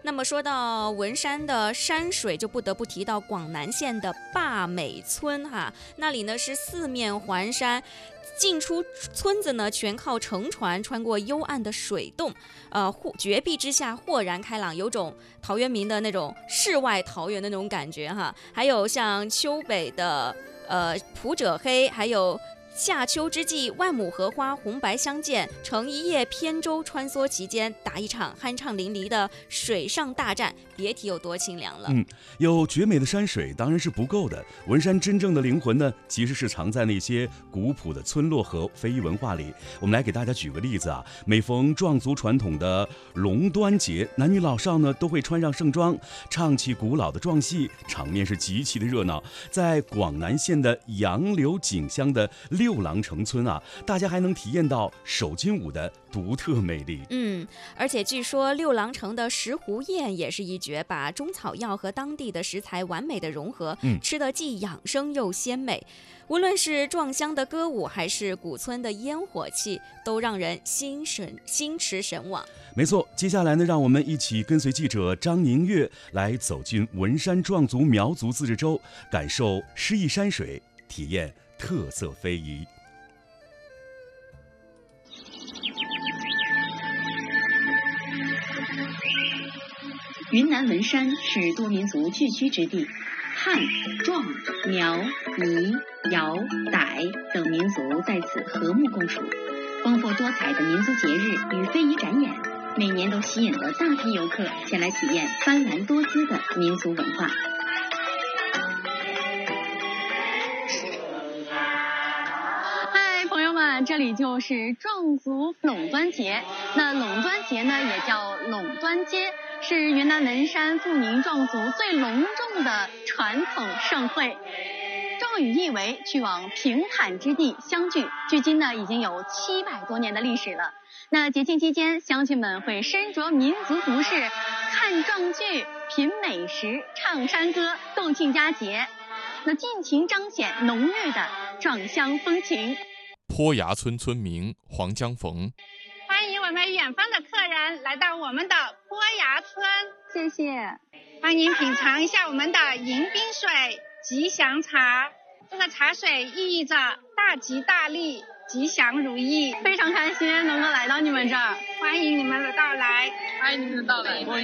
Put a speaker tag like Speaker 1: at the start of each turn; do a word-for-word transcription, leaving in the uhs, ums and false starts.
Speaker 1: 那么说到文山的山水，就不得不提到广南县的坝美村哈，那里呢是四面环山。进出村子呢，全靠乘船穿过幽暗的水洞，呃，绝壁之下豁然开朗，有种陶渊明的那种世外桃源的那种感觉哈。还有像丘北的呃普者黑，还有夏秋之际，万亩荷花红白相间，乘一叶扁舟穿梭其间，打一场酣畅淋漓的水上大战，别提有多清凉了。
Speaker 2: 嗯，有绝美的山水当然是不够的，文山真正的灵魂呢，其实是藏在那些古朴的村落和非遗文化里。我们来给大家举个例子啊，每逢壮族传统的龙端节，男女老少呢都会穿上盛装，唱起古老的壮戏，场面是极其的热闹。在广南县的杨柳锦乡的六郎城村啊，大家还能体验到手巾舞的独特魅力。
Speaker 1: 嗯，而且据说六郎城的石斛宴也是一绝，把中草药和当地的食材完美的融合，
Speaker 2: 嗯，
Speaker 1: 吃得既养生又鲜美。无论是壮乡的歌舞，还是古村的烟火气，都让人心神心驰神往。
Speaker 2: 没错，接下来呢，让我们一起跟随记者张宁月来走进文山壮族苗族自治州，感受诗意山水，体验特色非遗。
Speaker 3: 云南文山是多民族聚居之地，汉、壮、苗、彝、瑶、傣等民族在此和睦共处。丰富多彩的民族节日与非遗展演，每年都吸引了大批游客前来体验斑斓多姿的民族文化。
Speaker 4: 这里就是壮族垄端节，那垄端节呢也叫垄端街，是云南文山富宁壮族最隆重的传统盛会。壮语意为去往平坦之地相聚，距今呢已经有七百多年的历史了。那节庆期间，乡亲们会身着民族服饰，看壮剧、品美食、唱山歌，共庆佳节，那尽情彰显浓郁的壮乡风情。
Speaker 5: 坡崖村村民黄江逢，
Speaker 6: 欢迎我们远方的客人来到我们的坡崖村，
Speaker 4: 谢谢。
Speaker 6: 欢迎品尝一下我们的迎宾水吉祥茶，这个茶水寓意着大吉大利、吉祥如意，
Speaker 4: 非常开心能够来到你们这儿，
Speaker 6: 欢迎你们的到来，
Speaker 7: 欢迎你们的到来。